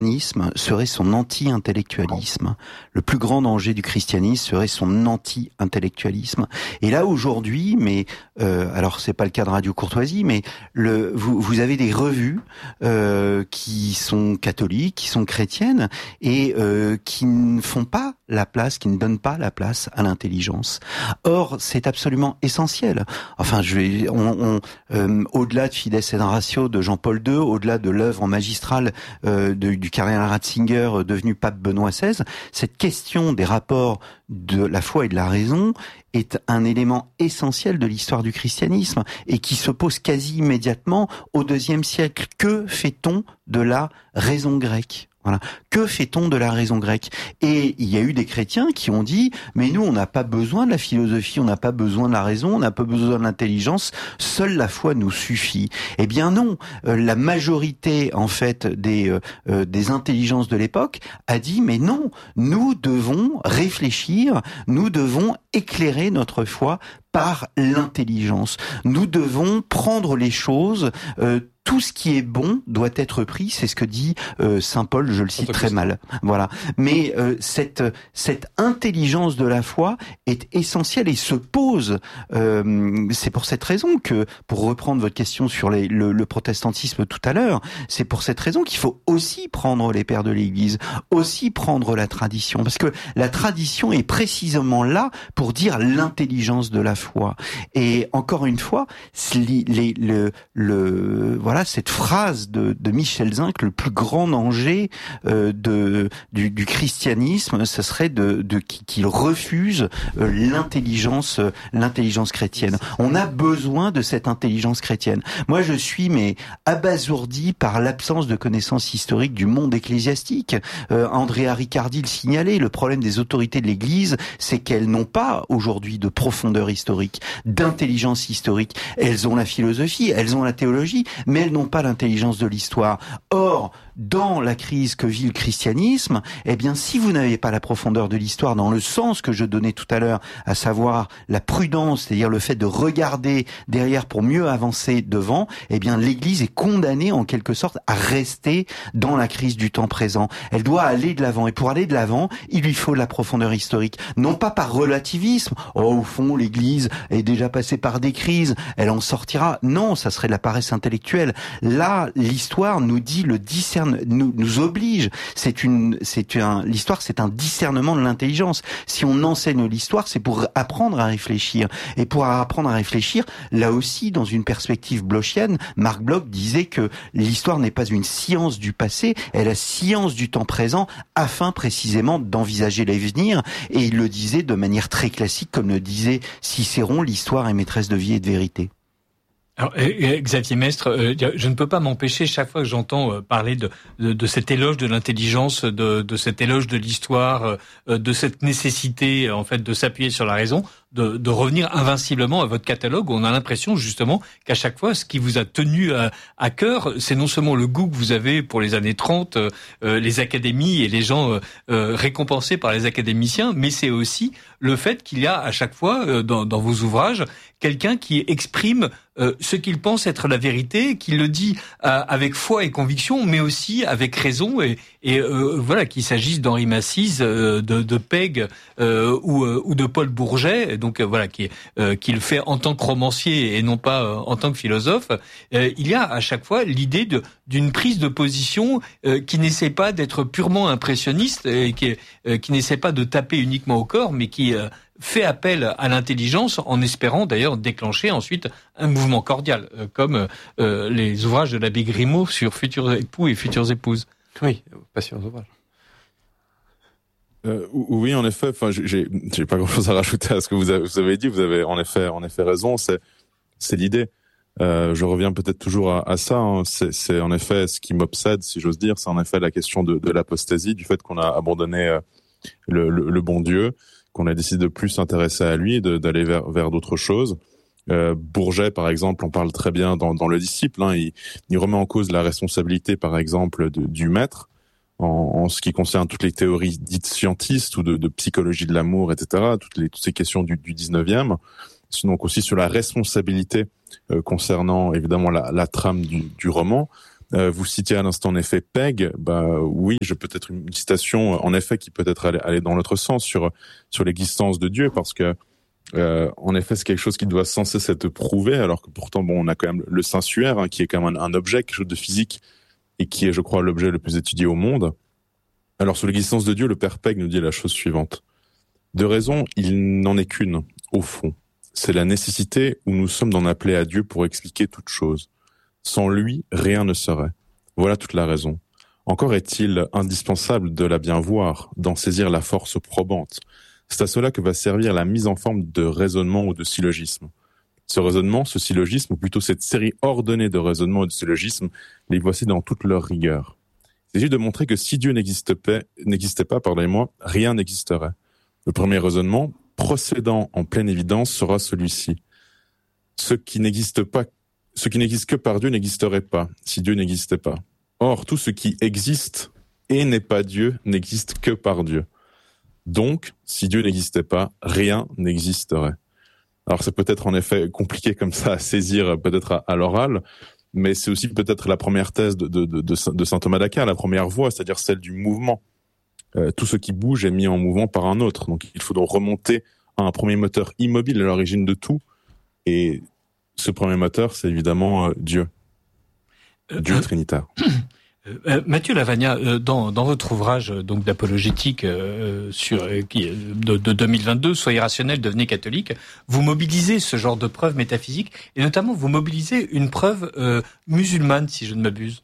serait son anti-intellectualisme. Le plus grand danger du christianisme serait son anti-intellectualisme. Et là aujourd'hui, mais alors c'est pas le cas de Radio Courtoisie, mais vous avez des revues qui sont catholiques, qui sont chrétiennes et qui ne font pas la place, qui ne donnent pas la place à l'intelligence. Or, c'est absolument essentiel. Enfin, au-delà de Fides et Ratio de Jean-Paul II, au-delà de l'œuvre magistrale du cardinal Ratzinger devenu pape Benoît XVI, cette question des rapports de la foi et de la raison est un élément essentiel de l'histoire du christianisme et qui se pose quasi immédiatement au IIe siècle. Que fait-on de la raison grecque ? Voilà. Que fait-on de la raison grecque ? Et il y a eu des chrétiens qui ont dit, mais nous, on n'a pas besoin de la philosophie, on n'a pas besoin de la raison, on n'a pas besoin de l'intelligence, seule la foi nous suffit. Eh bien non, la majorité, en fait, des intelligences de l'époque a dit, mais non, nous devons réfléchir, nous devons éclairer notre foi par l'intelligence. Nous devons prendre les choses, tout ce qui est bon doit être pris, c'est ce que dit saint Paul, je le cite très mal. Voilà. Mais cette intelligence de la foi est essentielle et se pose. C'est pour cette raison que, pour reprendre votre question sur le protestantisme tout à l'heure, c'est pour cette raison qu'il faut aussi prendre les pères de l'Église, aussi prendre la tradition, parce que la tradition est précisément là pour dire l'intelligence de la foi. Et encore une fois, voilà, cette phrase de Michel Zinc, le plus grand danger du christianisme, ce serait qu'il refuse l'intelligence chrétienne. On a besoin de cette intelligence chrétienne. Moi, je suis abasourdi par l'absence de connaissances historiques du monde ecclésiastique. Andrea Riccardi le signalait, le problème des autorités de l'Église, c'est qu'elles n'ont pas aujourd'hui de profondeur historique, d'intelligence historique. Elles ont la philosophie, elles ont la théologie, mais elles n'ont pas l'intelligence de l'histoire. Or, dans la crise que vit le christianisme, eh bien, si vous n'avez pas la profondeur de l'histoire dans le sens que je donnais tout à l'heure, à savoir la prudence, c'est-à-dire le fait de regarder derrière pour mieux avancer devant, eh bien, l'Église est condamnée en quelque sorte à rester dans la crise du temps présent. Elle doit aller de l'avant. Et pour aller de l'avant, il lui faut de la profondeur historique. Non pas par relativisme. Oh, au fond, l'Église est déjà passée par des crises. Elle en sortira. Non, ça serait de la paresse intellectuelle. Là, l'histoire nous dit nous oblige. L'histoire, c'est un discernement de l'intelligence. Si on enseigne l'histoire, c'est pour apprendre à réfléchir. Et pour apprendre à réfléchir, là aussi, dans une perspective blochienne, Marc Bloch disait que l'histoire n'est pas une science du passé, elle est la science du temps présent, afin précisément d'envisager l'avenir. Et il le disait de manière très classique, comme le disait Cicéron, l'histoire est maîtresse de vie et de vérité. Alors, Xavier Mestre, je ne peux pas m'empêcher, chaque fois que j'entends parler de cet éloge de l'intelligence, de cet éloge de l'histoire, de cette nécessité en fait de s'appuyer sur la raison, de revenir invinciblement à votre catalogue, où on a l'impression justement qu'à chaque fois, ce qui vous a tenu à cœur, c'est non seulement le goût que vous avez pour les années 30, les académies et les gens récompensés par les académiciens, mais c'est aussi le fait qu'il y a à chaque fois dans vos ouvrages quelqu'un qui exprime ce qu'il pense être la vérité, qui le dit avec foi et conviction, mais aussi avec raison, et voilà, qu'il s'agisse d'Henri Massise, de Pegg ou de Paul Bourget, donc voilà, qui le fait en tant que romancier et non pas en tant que philosophe. Il y a à chaque fois l'idée d'une prise de position qui n'essaie pas d'être purement impressionniste et qui n'essaie pas de taper uniquement au corps, mais qui fait appel à l'intelligence en espérant d'ailleurs déclencher ensuite un mouvement cordial, comme les ouvrages de l'abbé Grimaud sur futurs époux et futures épouses. Oui, passionnant ouvrage. Oui, en effet. Enfin, j'ai pas grand-chose à rajouter à ce que vous avez dit. Vous avez en effet raison. C'est l'idée. Je reviens peut-être toujours à ça. Hein. C'est en effet ce qui m'obsède, si j'ose dire. C'est en effet la question de l'apostasie, du fait qu'on a abandonné le bon Dieu, qu'on a décidé de plus s'intéresser à lui, d'aller vers d'autres choses. Bourget, par exemple, on parle très bien dans Le Disciple. Hein, il remet en cause la responsabilité, par exemple, du maître en ce qui concerne toutes les théories dites scientistes ou de psychologie de l'amour, etc. Toutes ces questions du 19e. C'est donc aussi sur la responsabilité concernant évidemment la trame du roman. Vous citiez à l'instant en effet Peg, oui, j'ai peut-être une citation en effet qui peut-être aller dans l'autre sens sur l'existence de Dieu, parce que en effet c'est quelque chose qui doit sans cesse être prouvé, alors que pourtant on a quand même le sensuaire, qui est quand même un objet, quelque chose de physique, et qui est, je crois, l'objet le plus étudié au monde. Alors sur l'existence de Dieu, le père Peg nous dit la chose suivante: de raison, il n'en est qu'une au fond. C'est la nécessité où nous sommes d'en appeler à Dieu pour expliquer toute chose. Sans lui, rien ne serait. Voilà toute la raison. Encore est-il indispensable de la bien voir, d'en saisir la force probante. C'est à cela que va servir la mise en forme de raisonnement ou de syllogisme. Ce raisonnement, ce syllogisme, ou plutôt cette série ordonnée de raisonnements et de syllogismes, les voici dans toute leur rigueur. Il s'agit de montrer que si Dieu n'existait pas, rien n'existerait. Le premier raisonnement, procédant en pleine évidence, sera celui-ci. Ce qui n'existe que par Dieu n'existerait pas, si Dieu n'existait pas. Or, tout ce qui existe et n'est pas Dieu n'existe que par Dieu. Donc, si Dieu n'existait pas, rien n'existerait. Alors, c'est peut-être en effet compliqué comme ça à saisir, peut-être à l'oral, mais c'est aussi peut-être la première thèse de saint Thomas d'Aquin, la première voie, c'est-à-dire celle du mouvement. Tout ce qui bouge est mis en mouvement par un autre. Donc, il faut donc remonter à un premier moteur immobile à l'origine de tout. Et ce premier moteur, c'est évidemment Dieu. Dieu trinitaire. Mathieu Lavagna, dans votre ouvrage donc d'apologétique de 2022, Soyez rationnel, devenez catholique, vous mobilisez ce genre de preuves métaphysiques, et notamment vous mobilisez une preuve musulmane, si je ne m'abuse.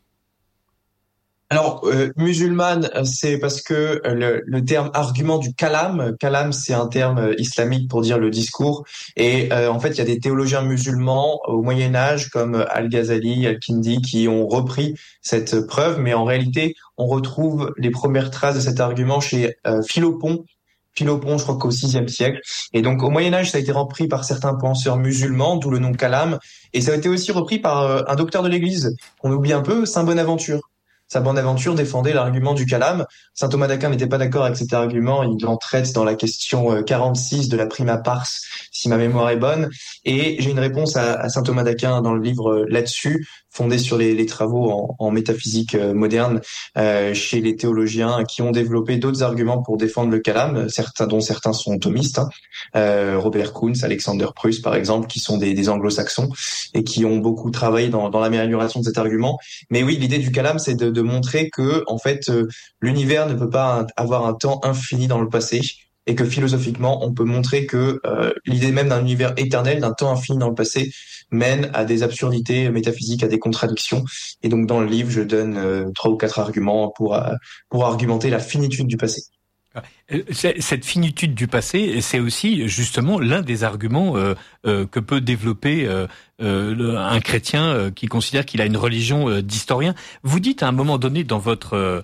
Alors, musulmane, c'est parce que le terme argument du kalam c'est un terme islamique pour dire le discours. Et en fait, il y a des théologiens musulmans au Moyen Âge comme Al-Ghazali, Al-Kindi qui ont repris cette preuve, mais en réalité, on retrouve les premières traces de cet argument chez Philopon, je crois qu'au VIe siècle. Et donc, au Moyen Âge, ça a été repris par certains penseurs musulmans, d'où le nom kalam. Et ça a été aussi repris par un docteur de l'Église, qu'on oublie un peu, Saint Bonaventure. Saint Bonaventure défendait l'argument du kalam. Saint Thomas d'Aquin n'était pas d'accord avec cet argument. Il en traite dans la question 46 de la Prima Pars, si ma mémoire est bonne. Et j'ai une réponse à Saint Thomas d'Aquin dans le livre là-dessus, fondé sur les travaux en métaphysique moderne chez les théologiens qui ont développé d'autres arguments pour défendre le kalam, dont certains sont thomistes. Robert Kuhns, Alexander Pruss, par exemple, qui sont des anglo-saxons et qui ont beaucoup travaillé dans l'amélioration de cet argument. Mais oui, l'idée du kalam, c'est de montrer que, en fait, l'univers ne peut pas avoir un temps infini dans le passé, et que philosophiquement, on peut montrer que l'idée même d'un univers éternel, d'un temps infini dans le passé, mène à des absurdités métaphysiques, à des contradictions. Et donc, dans le livre, je donne 3 ou 4 arguments pour argumenter la finitude du passé. Cette finitude du passé, c'est aussi justement l'un des arguments que peut développer un chrétien qui considère qu'il a une religion d'historien. Vous dites à un moment donné dans votre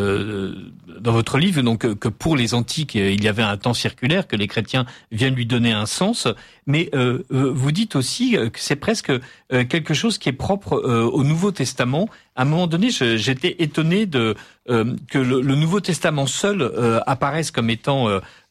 livre donc que pour les antiques il y avait un temps circulaire, que les chrétiens viennent lui donner un sens, mais vous dites aussi que c'est presque quelque chose qui est propre au Nouveau Testament. À un moment donné, j'étais étonné que le Nouveau Testament seul apparaisse comme étant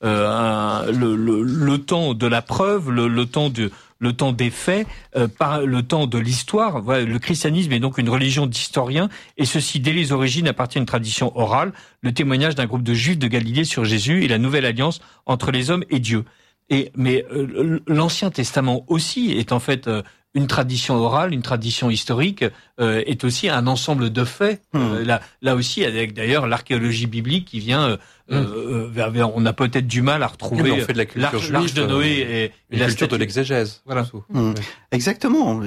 le temps de la preuve, le temps des faits, par le temps de l'histoire. Voilà, le christianisme est donc une religion d'historiens, et ceci dès les origines appartient à une tradition orale, le témoignage d'un groupe de Juifs de Galilée sur Jésus et la nouvelle alliance entre les hommes et Dieu. Mais l'Ancien Testament aussi est en fait une tradition orale, une tradition historique, est aussi un ensemble de faits. Là aussi, avec d'ailleurs l'archéologie biblique qui vient on a peut-être du mal à retrouver on fait de la culture l'arche de Noé et la la culture de l'exégèse. Voilà. Exactement.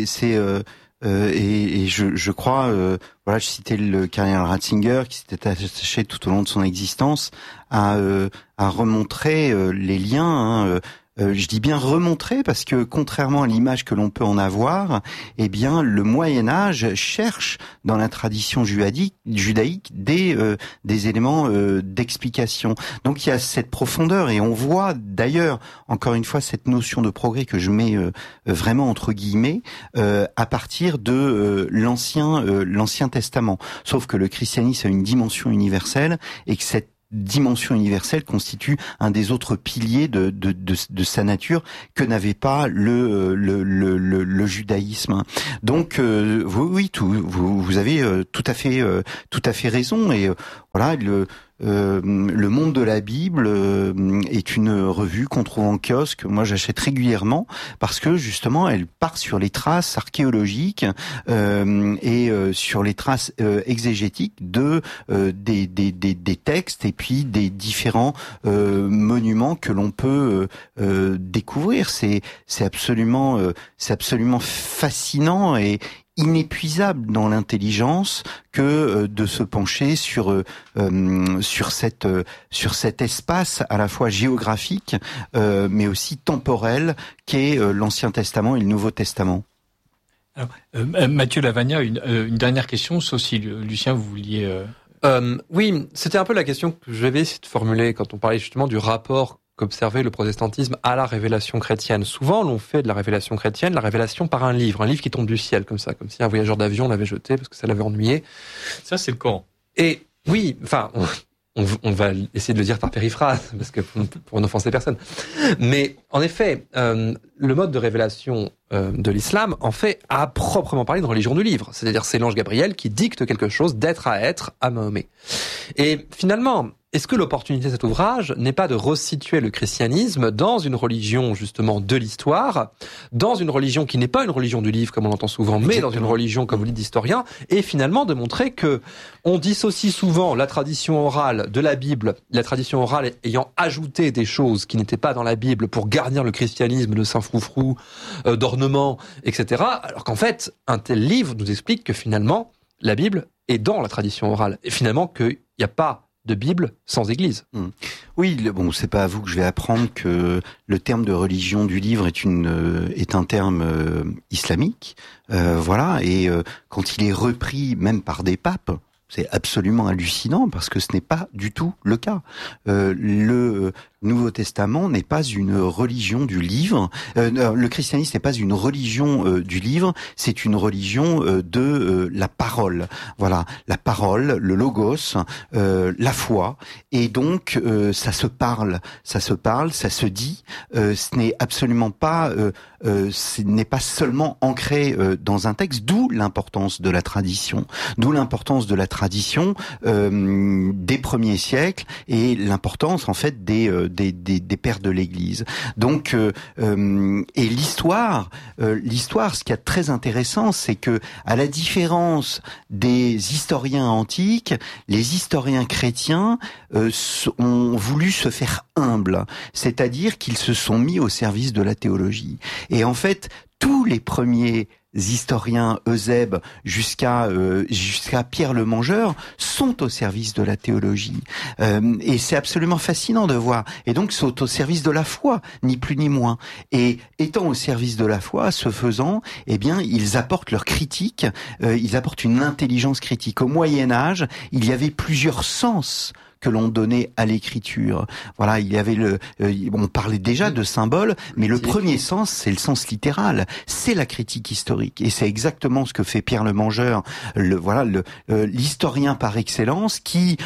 Et je crois, voilà, je citais le cardinal Ratzinger qui s'était attaché tout au long de son existence à remontrer les liens. Je dis bien remontrer parce que contrairement à l'image que l'on peut en avoir, eh bien le Moyen Âge cherche dans la tradition judaïque des éléments d'explication. Donc il y a cette profondeur, et on voit d'ailleurs encore une fois cette notion de progrès que je mets vraiment entre guillemets à partir de l'Ancien Testament. Sauf que le christianisme a une dimension universelle et que cette dimension universelle constitue un des autres piliers de sa nature que n'avait pas le judaïsme. Donc vous avez tout à fait raison, et voilà, le monde de la Bible est une revue qu'on trouve en kiosque. Moi, j'achète régulièrement parce que justement, elle part sur les traces archéologiques et sur les traces exégétiques des textes et puis des différents monuments que l'on peut découvrir. C'est absolument fascinant et inépuisable dans l'intelligence que de se pencher sur cet espace à la fois géographique mais aussi temporel qu'est l'Ancien Testament et le Nouveau Testament. Alors, Mathieu Lavagna, une dernière question, sauf si Lucien vous vouliez. Oui, c'était un peu la question que j'avais essayé de formuler quand on parlait justement du rapport qu'observait le protestantisme à la révélation chrétienne. Souvent, l'on fait de la révélation chrétienne la révélation par un livre qui tombe du ciel, comme ça, comme si un voyageur d'avion l'avait jeté parce que ça l'avait ennuyé. Ça, c'est le Coran. Et oui, enfin, on va essayer de le dire par périphrase, parce que pour n'offenser personne. Mais en effet, le mode de révélation de l'islam en fait à proprement parler une religion du livre. C'est-à-dire c'est l'ange Gabriel qui dicte quelque chose d'être à Mahomet. Et finalement, est-ce que l'opportunité de cet ouvrage n'est pas de resituer le christianisme dans une religion justement de l'histoire, dans une religion qui n'est pas une religion du livre comme on l'entend souvent, mais dans une religion comme vous dites d'historien, et finalement de montrer que on dissocie souvent la tradition orale de la Bible, la tradition orale ayant ajouté des choses qui n'étaient pas dans la Bible pour garnir le christianisme de saint froufrou, d'ornements, etc. Alors qu'en fait, un tel livre nous explique que finalement, la Bible est dans la tradition orale, et finalement qu'il n'y a pas de Bible sans Église. Oui, bon, c'est pas à vous que je vais apprendre que le terme de religion du livre est un terme islamique, voilà, et quand il est repris même par des papes, c'est absolument hallucinant parce que ce n'est pas du tout le cas. Le Nouveau Testament n'est pas une religion du livre. Le christianisme n'est pas une religion du livre, c'est une religion de la parole. Voilà, la parole, le logos, la foi. Et donc, ça se parle, ça se dit. Ce n'est absolument pas, ce n'est pas seulement ancré dans un texte. D'où l'importance de la tradition, des premiers siècles et l'importance en fait des pères de l'Église. Donc et l'histoire, ce qui est très intéressant, c'est que à la différence des historiens antiques, les historiens chrétiens ont voulu se faire humbles, c'est-à-dire qu'ils se sont mis au service de la théologie. Et en fait, tous les premiers historiens, Eusèbe jusqu'à Pierre le Mangeur, sont au service de la théologie. Et c'est absolument fascinant de voir. Et donc, sont au service de la foi, ni plus ni moins. Et étant au service de la foi, ce faisant, eh bien, ils apportent leur critique, ils apportent une intelligence critique. Au Moyen-Âge, il y avait plusieurs sens que l'on donnait à l'écriture. Voilà, il y avait on parlait déjà de symboles, mais le premier sens, c'est le sens littéral, c'est la critique historique, et c'est exactement ce que fait Pierre le Mangeur, l'historien par excellence, qui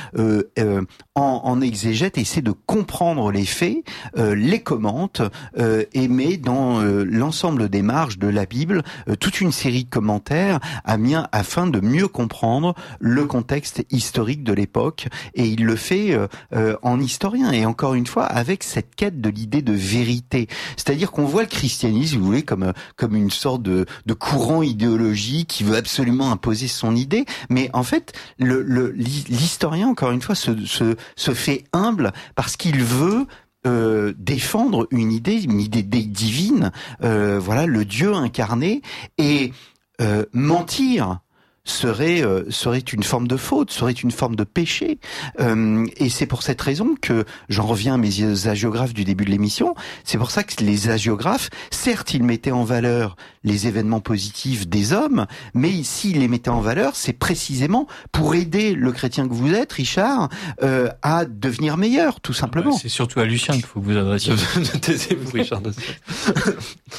en exégète essaie de comprendre les faits, les commente, et met dans l'ensemble des marges de la Bible toute une série de commentaires afin de mieux comprendre le contexte historique de l'époque, et il le fait en historien, et encore une fois avec cette quête de l'idée de vérité. C'est-à-dire qu'on voit le christianisme, si vous voulez, comme une sorte de courant idéologique qui veut absolument imposer son idée, mais en fait l'historien, encore une fois, se fait humble parce qu'il veut défendre une idée divine, voilà, le Dieu incarné, et mentir serait une forme de faute, serait une forme de péché. Et c'est pour cette raison que j'en reviens à mes hagiographes du début de l'émission. C'est pour ça que les hagiographes, certes, ils mettaient en valeur les événements positifs des hommes, mais s'ils les mettaient en valeur, c'est précisément pour aider le chrétien que vous êtes, Richard, à devenir meilleur, tout simplement. C'est surtout à Lucien qu'il faut que vous adressiez. Taisez-vous, Richard.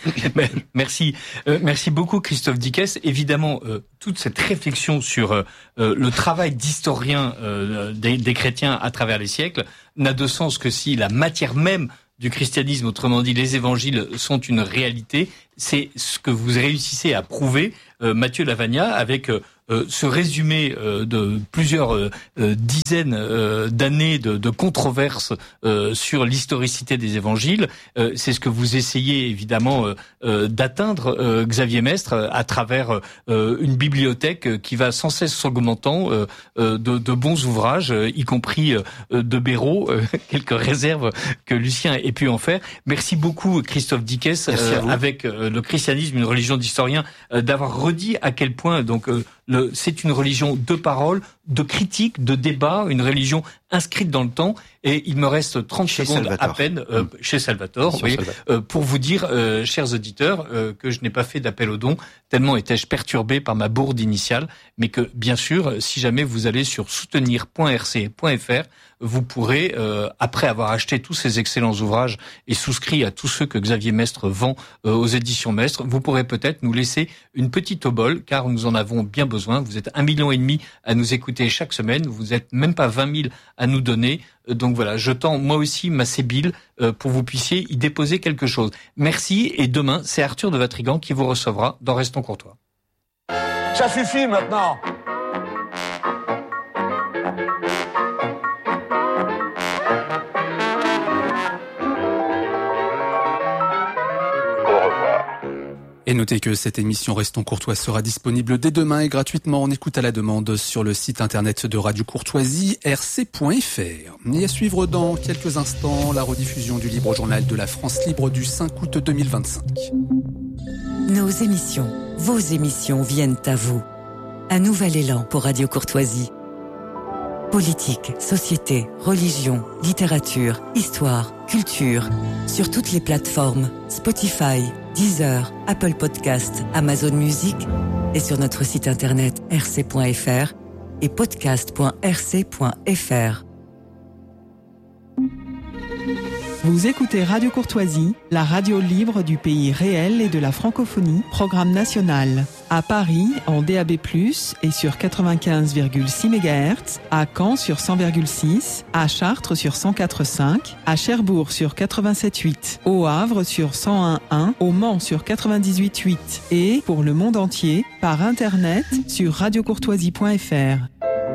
Merci beaucoup Christophe Dickès. Évidemment, toute cette réflexion sur le travail d'historien des chrétiens à travers les siècles n'a de sens que si la matière même du christianisme, autrement dit les évangiles, sont une réalité. C'est ce que vous réussissez à prouver, Mathieu Lavagna, avec ce résumé de plusieurs dizaines d'années de controverses sur l'historicité des évangiles. C'est ce que vous essayez évidemment d'atteindre, Xavier Mestre, à travers une bibliothèque qui va sans cesse s'augmentant de bons ouvrages, y compris de Béraud, quelques réserves que Lucien ait pu en faire. Merci beaucoup Christophe Dickès, avec le christianisme, une religion d'historien, d'avoir redit à quel point donc c'est une religion de parole, de critique, de débat, une religion inscrite dans le temps. Et il me reste 30 secondes à peine chez Salvatore, pour vous dire, chers auditeurs, que je n'ai pas fait d'appel aux dons, tellement étais-je perturbé par ma bourde initiale, mais que, bien sûr, si jamais vous allez sur soutenir.rc.fr, vous pourrez, après avoir acheté tous ces excellents ouvrages et souscrit à tous ceux que Xavier Mestre vend aux éditions Mestre, vous pourrez peut-être nous laisser une petite obole, car nous en avons bien besoin. Vous êtes 1,5 million à nous écouter chaque semaine, vous n'êtes même pas 20 000 à nous donner. Donc voilà, je tends moi aussi ma sébile pour que vous puissiez y déposer quelque chose. Merci, et demain, c'est Arthur de Vatrigan qui vous recevra dans Restons Courtois. Ça suffit maintenant. Et notez que cette émission Restons Courtois sera disponible dès demain et gratuitement en écoute à la demande sur le site internet de Radio Courtoisie, rc.fr. Et à suivre dans quelques instants la rediffusion du Libre Journal de la France Libre du 5 août 2025. Nos émissions, vos émissions viennent à vous. Un nouvel élan pour Radio Courtoisie. Politique, société, religion, littérature, histoire, culture. Sur toutes les plateformes, Spotify, Deezer, Apple Podcast, Amazon Music et sur notre site internet rc.fr et podcast.rc.fr. Vous écoutez Radio Courtoisie, la radio libre du pays réel et de la francophonie, programme national. À Paris, en DAB+, et sur 95,6 MHz, à Caen sur 100,6, à Chartres sur 104,5, à Cherbourg sur 87,8, au Havre sur 101,1, au Mans sur 98,8 et, pour le monde entier, par Internet sur radiocourtoisie.fr.